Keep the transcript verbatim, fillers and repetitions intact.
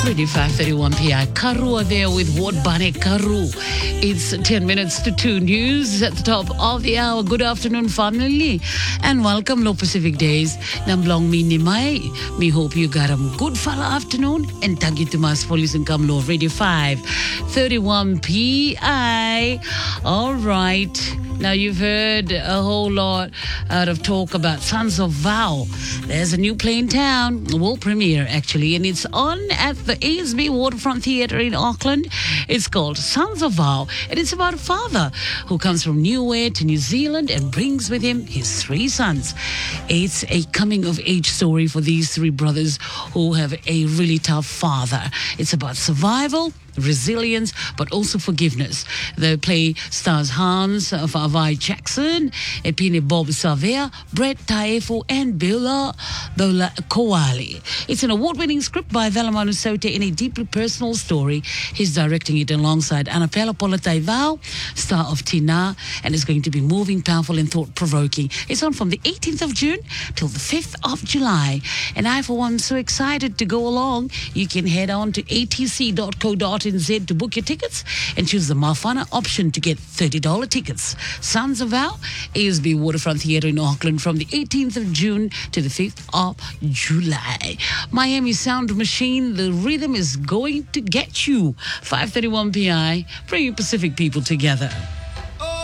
Ready five thirty-one p m. Karua there with Ward Bane Karu. It's ten minutes to two. News at the top of the hour. Good afternoon, family, and welcome Low Pacific Days. Namblong mi ni mai. Me hope you got a good fella afternoon. And tagi tumas police and come low. Radio five thirty-one p m. All right. Now, you've heard a whole lot out of talk about Sons of Vow. There's a new play in town, world premiere actually, and it's on at the A S B Waterfront Theatre in Auckland. It's called Sons of Vow, and it's about a father who comes from Niue to New Zealand and brings with him his three sons. It's a coming-of-age story for these three brothers who have a really tough father. It's about survival, resilience, but also forgiveness. The play stars Hans Fawai Jackson, Epine Bob Savea, Brett Taefo, and Billa Bola Koali. It's an award-winning script by Velamanu Sote in a deeply personal story. He's directing it alongside Anapela Polataivao, star of Tina, and it's going to be moving, powerful, and thought-provoking. It's on from the eighteenth of June till the fifth of July. And I, for one, am so excited to go along. You can head on to a t c dot co dot n z to book your tickets and choose the Mafana option to get thirty dollars tickets. Sons of Vow, A S B Waterfront Theatre in Auckland from the eighteenth of June to the fifth of July. Miami Sound Machine, the rhythm is going to get you. five thirty-one p m, bringing Pacific people together.